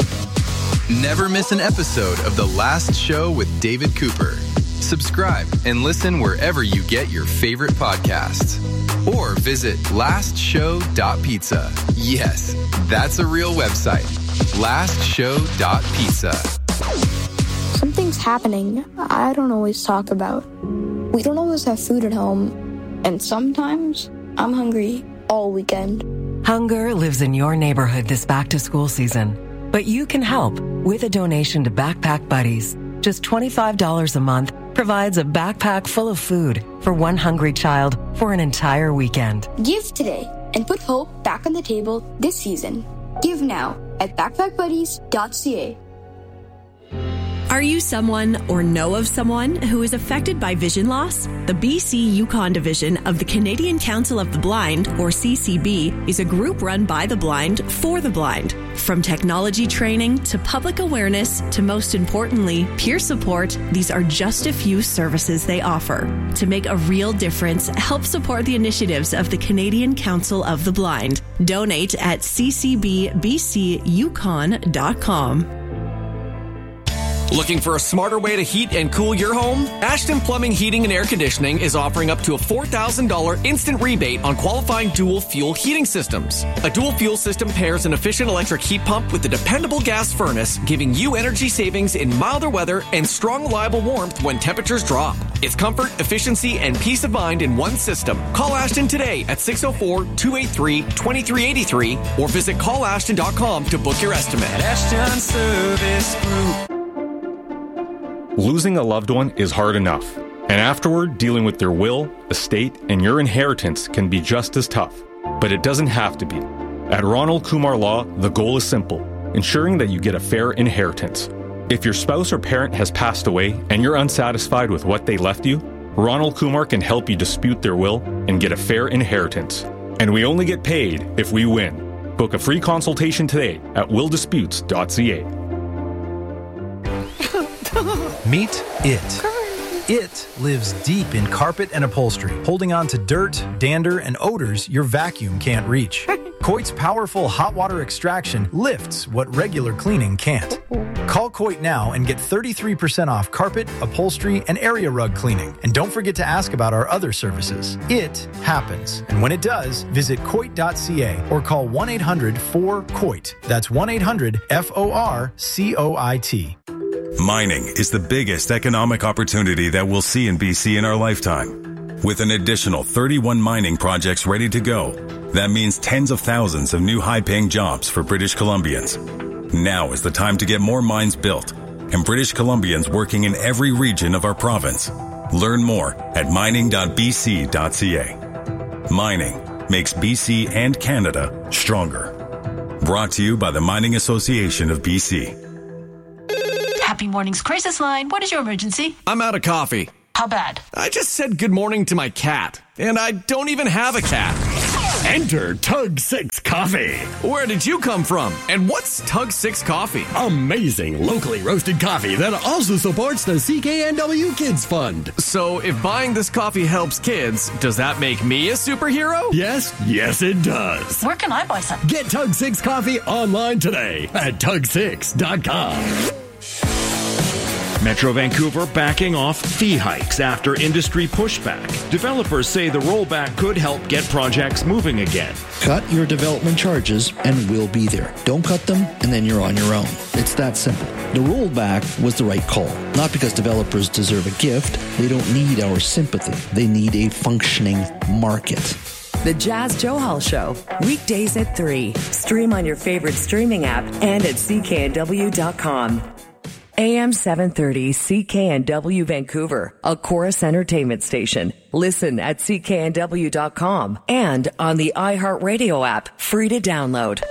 Never miss an episode of The Last Show with David Cooper. Subscribe and listen wherever you get your favorite podcasts. Or visit last show dot pizza. Yes, that's a real website. last show dot pizza. Something's happening I don't always talk about. We don't always have food at home, and sometimes I'm hungry all weekend. Hunger lives in your neighborhood this back-to-school season, but you can help with a donation to Backpack Buddies. Just twenty-five dollars a month provides a backpack full of food for one hungry child for an entire weekend. Give today and put hope back on the table this season. Give now at backpack buddies dot c a. Are you someone or know of someone who is affected by vision loss? The B C Yukon Division of the Canadian Council of the Blind, or C C B, is a group run by the blind for the blind. From technology training to public awareness to, most importantly, peer support, these are just a few services they offer. To make a real difference, help support the initiatives of the Canadian Council of the Blind. Donate at c c b b c yukon dot com. Looking for a smarter way to heat and cool your home? Ashton Plumbing, Heating and Air Conditioning is offering up to a four thousand dollars instant rebate on qualifying dual fuel heating systems. A dual fuel system pairs an efficient electric heat pump with a dependable gas furnace, giving you energy savings in milder weather and strong, reliable warmth when temperatures drop. It's comfort, efficiency, and peace of mind in one system. Call Ashton today at six oh four, two eight three, two three eight three or visit call ashton dot com to book your estimate. Ashton Service Group. Losing a loved one is hard enough, and afterward, dealing with their will, estate, and your inheritance can be just as tough. But it doesn't have to be. At Ronald Kumar Law, the goal is simple, ensuring that you get a fair inheritance. If your spouse or parent has passed away and you're unsatisfied with what they left you, Ronald Kumar can help you dispute their will and get a fair inheritance. And we only get paid if we win. Book a free consultation today at will disputes dot c a. Meet it. It lives deep in carpet and upholstery, holding on to dirt, dander, and odors your vacuum can't reach. Coit's powerful hot water extraction lifts what regular cleaning can't. Call Coit now and get thirty-three percent off carpet, upholstery, and area rug cleaning. And don't forget to ask about our other services. It happens. And when it does, visit coit dot c a or call one eight hundred four C O I T. That's one eight hundred F O R C O I T. Mining is the biggest economic opportunity that we'll see in B C in our lifetime. With an additional thirty-one mining projects ready to go, that means tens of thousands of new high-paying jobs for British Columbians. Now is the time to get more mines built, and British Columbians working in every region of our province. Learn more at mining dot b c dot c a. Mining makes B C and Canada stronger. Brought to you by the Mining Association of B C. Happy Mornings Crisis Line. What is your emergency? I'm out of coffee. How bad? I just said good morning to my cat, and I don't even have a cat. Enter Tug six Coffee. Where did you come from? And what's Tug six Coffee? Amazing locally roasted coffee that also supports the C K N W Kids Fund. So if buying this coffee helps kids, does that make me a superhero? Yes, yes it does. Where can I buy some? Get Tug six Coffee online today at tug six dot com. Metro Vancouver backing off fee hikes after industry pushback. Developers say the rollback could help get projects moving again. Cut your development charges and we'll be there. Don't cut them and then you're on your own. It's that simple. The rollback was the right call. Not because developers deserve a gift. They don't need our sympathy. They need a functioning market. The Jazz Johal Show, weekdays at three. Stream on your favorite streaming app and at c k n w dot com. A M seven thirty C K N W Vancouver, a Chorus Entertainment station. Listen at c k n w dot com and on the iHeartRadio app, free to download.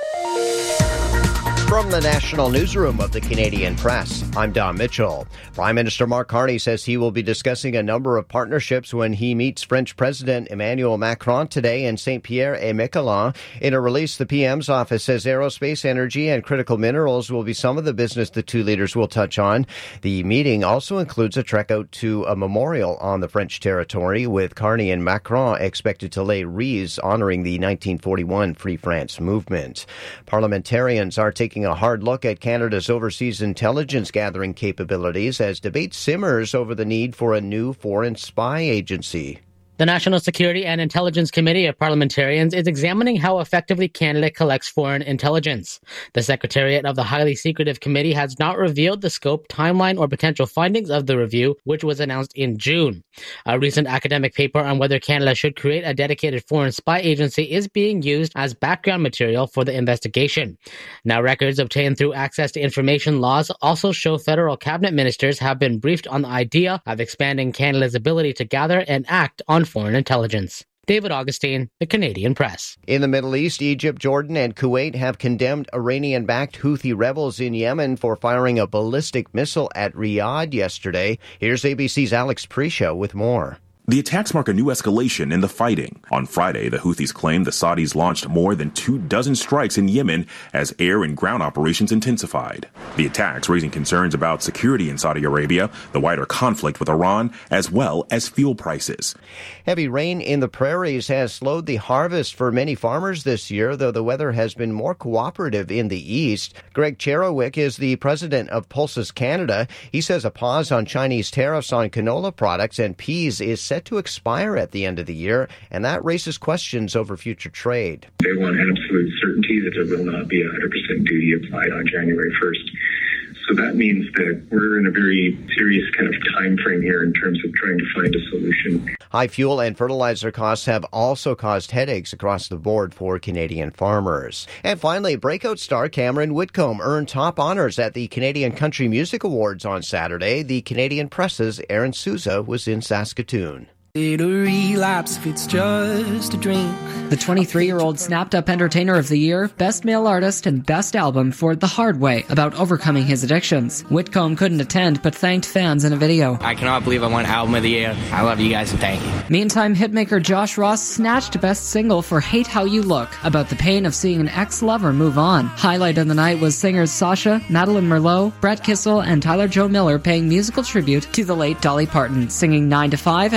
From the National Newsroom of the Canadian Press, I'm Don Mitchell. Prime Minister Mark Carney says he will be discussing a number of partnerships when he meets French President Emmanuel Macron today in Saint-Pierre-et-Miquelon. In a release, the P M's office says aerospace, energy, and critical minerals will be some of the business the two leaders will touch on. The meeting also includes a trek out to a memorial on the French territory, with Carney and Macron expected to lay wreaths honoring the nineteen forty-one Free France movement. Parliamentarians are taking a hard look at Canada's overseas intelligence gathering capabilities as debate simmers over the need for a new foreign spy agency. The National Security and Intelligence Committee of Parliamentarians is examining how effectively Canada collects foreign intelligence. The Secretariat of the highly secretive committee has not revealed the scope, timeline, or potential findings of the review, which was announced in June. A recent academic paper on whether Canada should create a dedicated foreign spy agency is being used as background material for the investigation. Now, records obtained through access to information laws also show federal cabinet ministers have been briefed on the idea of expanding Canada's ability to gather and act on foreign intelligence. David Augustine, The Canadian Press. In the Middle East, Egypt, Jordan, and Kuwait have condemned Iranian-backed Houthi rebels in Yemen for firing a ballistic missile at Riyadh yesterday. Here's A B C's Alex Prisha with more. The attacks mark a new escalation in the fighting. On Friday, the Houthis claimed the Saudis launched more than two dozen strikes in Yemen as air and ground operations intensified. The attacks raising concerns about security in Saudi Arabia, the wider conflict with Iran, as well as fuel prices. Heavy rain in the prairies has slowed the harvest for many farmers this year, though the weather has been more cooperative in the east. Greg Cherowick is the president of Pulses Canada. He says a pause on Chinese tariffs on canola products and peas is set to expire at the end of the year, and that raises questions over future trade. They want absolute certainty that there will not be a one hundred percent duty applied on January first. So that means that we're in a very serious kind of time frame here in terms of trying to find a solution. High fuel and fertilizer costs have also caused headaches across the board for Canadian farmers. And finally, breakout star Cameron Whitcomb earned top honors at the Canadian Country Music Awards on Saturday. The Canadian Press's Aaron Souza was in Saskatoon. It a relapse if it's just a dream. The twenty-three-year-old snapped up Entertainer of the Year, Best Male Artist, and Best Album for The Hard Way, about overcoming his addictions. Whitcomb couldn't attend, but thanked fans in a video. I cannot believe I won Album of the Year. I love you guys and thank you. Meantime, hitmaker Josh Ross snatched Best Single for Hate How You Look, about the pain of seeing an ex-lover move on. Highlight of the night was singers Sasha, Madeline Merlot, Brett Kissel, and Tyler Joe Miller paying musical tribute to the late Dolly Parton, singing nine to five and Code of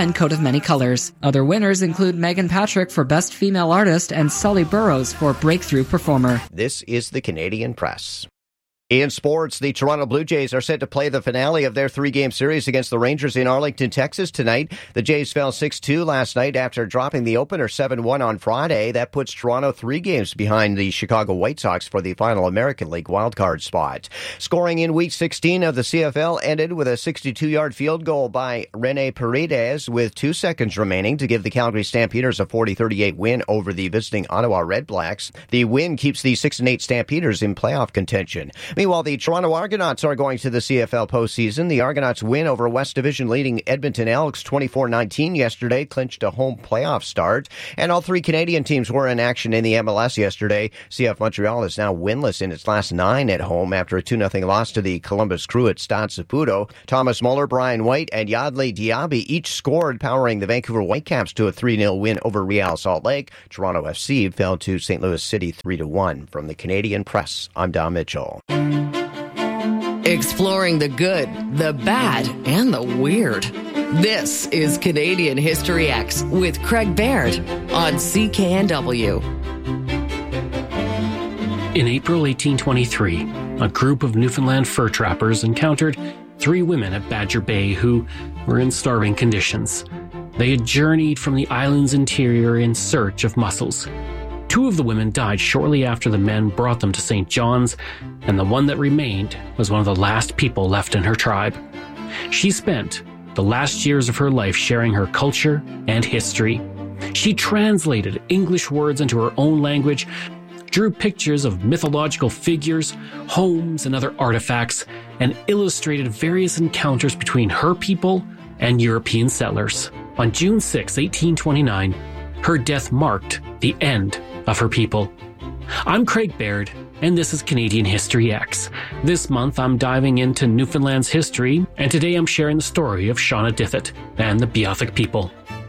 many colors. Other winners include Megan Patrick for Best Female Artist and Sully Burrows for Breakthrough Performer. This is the Canadian Press. In sports, the Toronto Blue Jays are set to play the finale of their three-game series against the Rangers in Arlington, Texas tonight. The Jays fell six two last night after dropping the opener seven one on Friday. That puts Toronto three games behind the Chicago White Sox for the final American League wildcard spot. Scoring in Week sixteen of the C F L ended with a sixty-two-yard field goal by Rene Paredes with two seconds remaining to give the Calgary Stampeders a forty thirty-eight win over the visiting Ottawa Red Blacks. The win keeps the six and eight Stampeders in playoff contention. Meanwhile, the Toronto Argonauts are going to the C F L postseason. The Argonauts win over West Division leading Edmonton Elks twenty-four nineteen yesterday, clinched a home playoff start. And all three Canadian teams were in action in the M L S yesterday. C F Montreal is now winless in its last nine at home after a two nothing loss to the Columbus Crew at Stade Saputo. Thomas Muller, Brian White, and Yadley Diaby each scored, powering the Vancouver Whitecaps to a three nil win over Real Salt Lake. Toronto F C fell to Saint Louis City three to one. From the Canadian Press, I'm Don Mitchell. Exploring the good, the bad, and the weird. This is Canadian History X with Craig Baird on C K N W. In April eighteen twenty-three, a group of Newfoundland fur trappers encountered three women at Badger Bay who were in starving conditions. They had journeyed from the island's interior in search of mussels. Two of the women died shortly after the men brought them to Saint John's, and the one that remained was one of the last people left in her tribe. She spent the last years of her life sharing her culture and history. She translated English words into her own language, drew pictures of mythological figures, homes, and other artifacts, and illustrated various encounters between her people and European settlers. On June sixth, eighteen twenty-nine, her death marked the end of her people. I'm Craig Baird, and this is Canadian History X. This month, I'm diving into Newfoundland's history, and today I'm sharing the story of Shauna Dithet and the Beothuk people.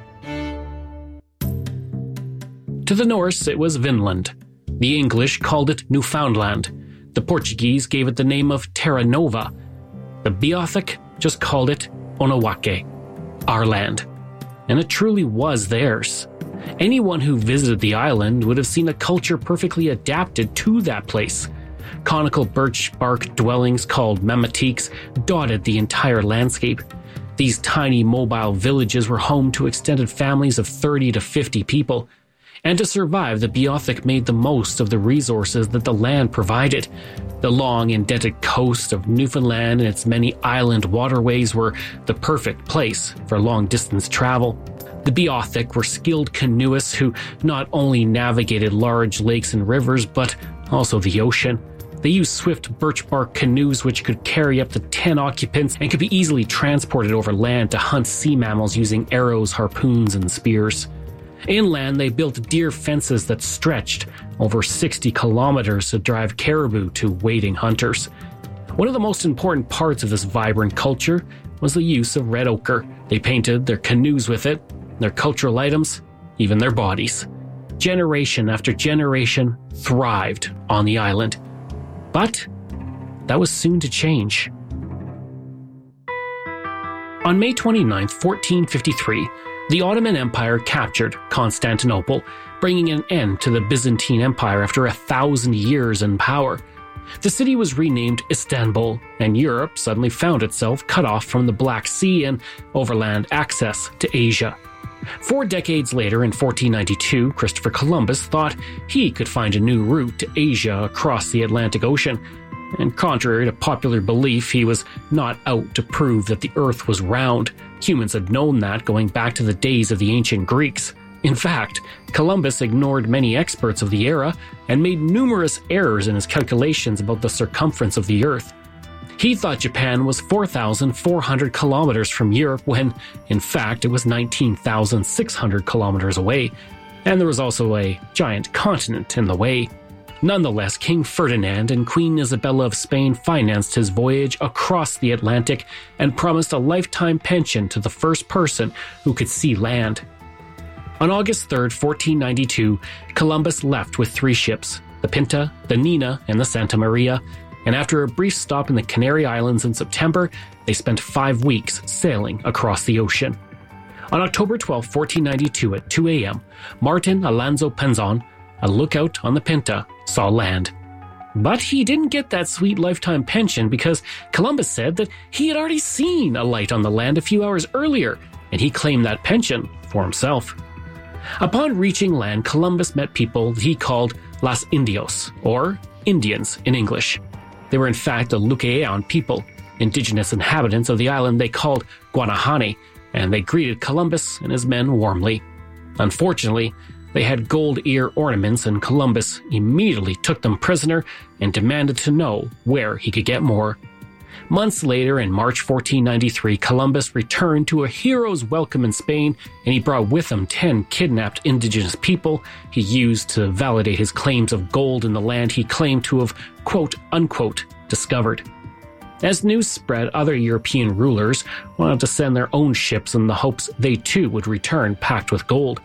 To the Norse, it was Vinland. The English called it Newfoundland. The Portuguese gave it the name of Terra Nova. The Beothuk just called it Onawake, our land. And it truly was theirs. Anyone who visited the island would have seen a culture perfectly adapted to that place. Conical birch bark dwellings called mamatiques dotted the entire landscape. These tiny mobile villages were home to extended families of thirty to fifty people. And to survive, the Beothuk made the most of the resources that the land provided. The long, indented coast of Newfoundland and its many island waterways were the perfect place for long-distance travel. The Beothuk were skilled canoeists who not only navigated large lakes and rivers, but also the ocean. They used swift birch bark canoes which could carry up to ten occupants and could be easily transported over land to hunt sea mammals using arrows, harpoons, and spears. Inland, they built deer fences that stretched over sixty kilometers to drive caribou to waiting hunters. One of the most important parts of this vibrant culture was the use of red ochre. They painted their canoes with it, their cultural items, even their bodies. Generation after generation thrived on the island. But that was soon to change. On May twenty-ninth, fourteen fifty-three, the Ottoman Empire captured Constantinople, bringing an end to the Byzantine Empire after a thousand years in power. The city was renamed Istanbul, and Europe suddenly found itself cut off from the Black Sea and overland access to Asia. Four decades later, in fourteen ninety-two, Christopher Columbus thought he could find a new route to Asia across the Atlantic Ocean. And contrary to popular belief, he was not out to prove that the Earth was round. Humans had known that going back to the days of the ancient Greeks. In fact, Columbus ignored many experts of the era and made numerous errors in his calculations about the circumference of the Earth. He thought Japan was four thousand four hundred kilometers from Europe when, in fact, it was nineteen thousand six hundred kilometers away, and there was also a giant continent in the way. Nonetheless, King Ferdinand and Queen Isabella of Spain financed his voyage across the Atlantic and promised a lifetime pension to the first person who could see land. On August third, fourteen ninety-two, Columbus left with three ships, the Pinta, the Nina, and the Santa Maria, and after a brief stop in the Canary Islands in September, they spent five weeks sailing across the ocean. On October twelfth, fourteen ninety-two at two a.m., Martin Alonso Pinzon, a lookout on the Pinta, saw land. But he didn't get that sweet lifetime pension because Columbus said that he had already seen a light on the land a few hours earlier, and he claimed that pension for himself. Upon reaching land, Columbus met people that he called Las Indios, or Indians in English. They were in fact a Lucayan people, indigenous inhabitants of the island they called Guanahani, and they greeted Columbus and his men warmly. Unfortunately, they had gold ear ornaments, and Columbus immediately took them prisoner and demanded to know where he could get more. Months later, in March fourteen ninety-three, Columbus returned to a hero's welcome in Spain, and he brought with him ten kidnapped indigenous people he used to validate his claims of gold in the land he claimed to have, quote, unquote, discovered. As news spread, other European rulers wanted to send their own ships in the hopes they too would return packed with gold.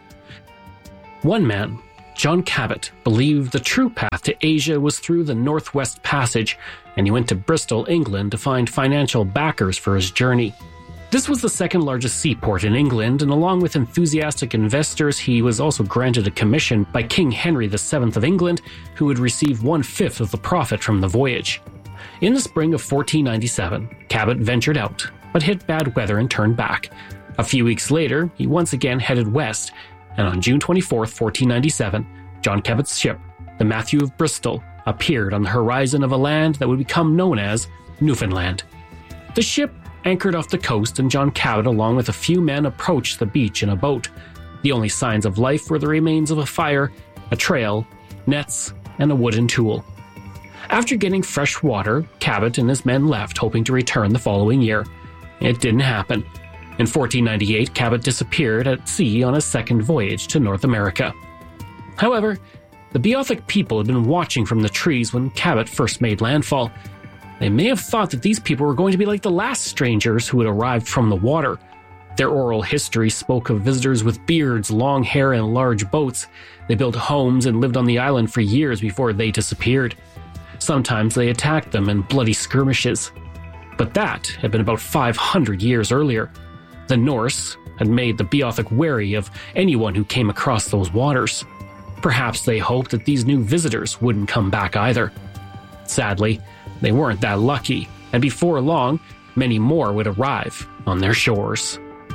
One man, John Cabot, believed the true path to Asia was through the Northwest Passage, and he went to Bristol, England to find financial backers for his journey. This was the second largest seaport in England, and along with enthusiastic investors, he was also granted a commission by King Henry the Seventh of England, who would receive one-fifth of the profit from the voyage. In the spring of fourteen ninety-seven, Cabot ventured out, but hit bad weather and turned back. A few weeks later, he once again headed west, and on June twenty-fourth, fourteen ninety-seven, John Cabot's ship, the Matthew of Bristol, appeared on the horizon of a land that would become known as Newfoundland. The ship anchored off the coast, and John Cabot, along with a few men, approached the beach in a boat. The only signs of life were the remains of a fire, a trail, nets, and a wooden tool. After getting fresh water, Cabot and his men left, hoping to return the following year. It didn't happen. In fourteen ninety-eight, Cabot disappeared at sea on a second voyage to North America. However, the Beothuk people had been watching from the trees when Cabot first made landfall. They may have thought that these people were going to be like the last strangers who had arrived from the water. Their oral history spoke of visitors with beards, long hair, and large boats. They built homes and lived on the island for years before they disappeared. Sometimes they attacked them in bloody skirmishes. But that had been about five hundred years earlier. The Norse had made the Beothuk wary of anyone who came across those waters. Perhaps they hoped that these new visitors wouldn't come back either. Sadly, they weren't that lucky, and before long, many more would arrive on their shores.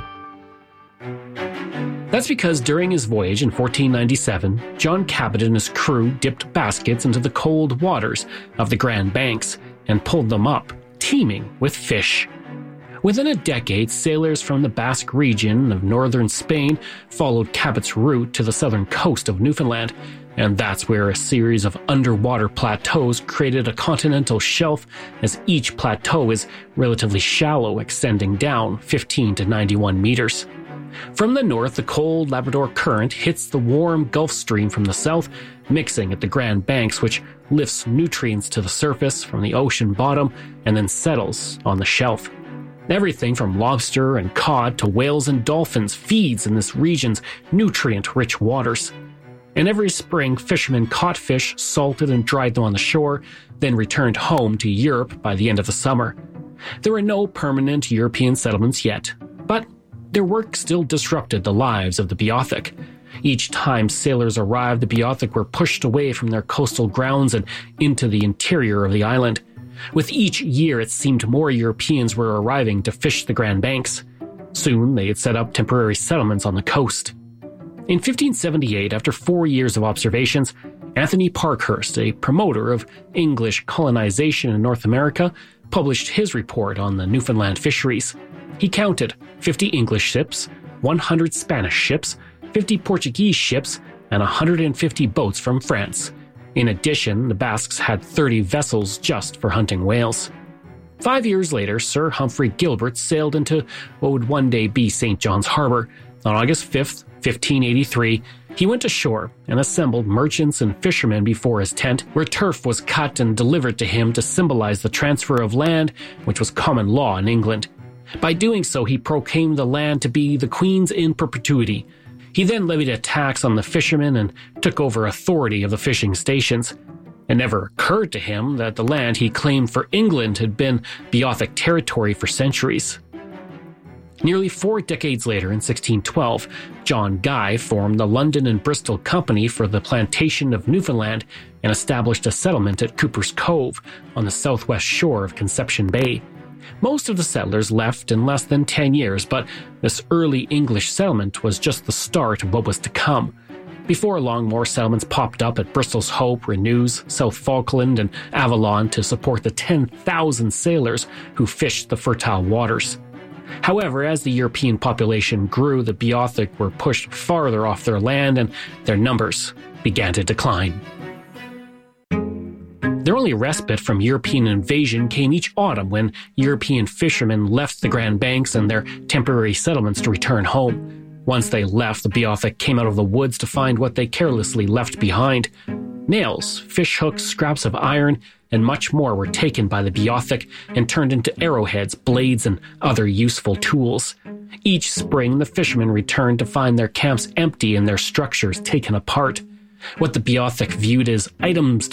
That's because during his voyage in fourteen ninety-seven, John Cabot and his crew dipped baskets into the cold waters of the Grand Banks and pulled them up, teeming with fish. Within a decade, sailors from the Basque region of northern Spain followed Cabot's route to the southern coast of Newfoundland, and that's where a series of underwater plateaus created a continental shelf, as each plateau is relatively shallow, extending down fifteen to ninety-one meters. From the north, the cold Labrador Current hits the warm Gulf Stream from the south, mixing at the Grand Banks, which lifts nutrients to the surface from the ocean bottom and then settles on the shelf. Everything from lobster and cod to whales and dolphins feeds in this region's nutrient-rich waters. And every spring, fishermen caught fish, salted and dried them on the shore, then returned home to Europe by the end of the summer. There were no permanent European settlements yet, but their work still disrupted the lives of the Beothuk. Each time sailors arrived, the Beothuk were pushed away from their coastal grounds and into the interior of the island. With each year, it seemed more Europeans were arriving to fish the Grand Banks. Soon, they had set up temporary settlements on the coast. In fifteen seventy-eight, after four years of observations, Anthony Parkhurst, a promoter of English colonization in North America, published his report on the Newfoundland fisheries. He counted fifty English ships, one hundred Spanish ships, fifty Portuguese ships, and one hundred fifty boats from France. In addition, the Basques had thirty vessels just for hunting whales. Five years later, Sir Humphrey Gilbert sailed into what would one day be Saint John's Harbor. On August fifth, fifteen eighty-three, he went ashore and assembled merchants and fishermen before his tent, where turf was cut and delivered to him to symbolize the transfer of land, which was common law in England. By doing so, he proclaimed the land to be the Queen's in perpetuity. He then levied a tax on the fishermen and took over authority of the fishing stations. It never occurred to him that the land he claimed for England had been Beothuk territory for centuries. Nearly four decades later, in sixteen twelve, John Guy formed the London and Bristol Company for the Plantation of Newfoundland and established a settlement at Cooper's Cove on the southwest shore of Conception Bay. Most of the settlers left in less than ten years, but this early English settlement was just the start of what was to come. Before long, more settlements popped up at Bristol's Hope, Renews, South Falkland, and Avalon to support the ten thousand sailors who fished the fertile waters. However, as the European population grew, the Beothuk were pushed farther off their land and their numbers began to decline. Their only respite from European invasion came each autumn when European fishermen left the Grand Banks and their temporary settlements to return home. Once they left, the Beothuk came out of the woods to find what they carelessly left behind. Nails, fish hooks, scraps of iron, and much more were taken by the Beothuk and turned into arrowheads, blades, and other useful tools. Each spring, the fishermen returned to find their camps empty and their structures taken apart. What the Beothuk viewed as items to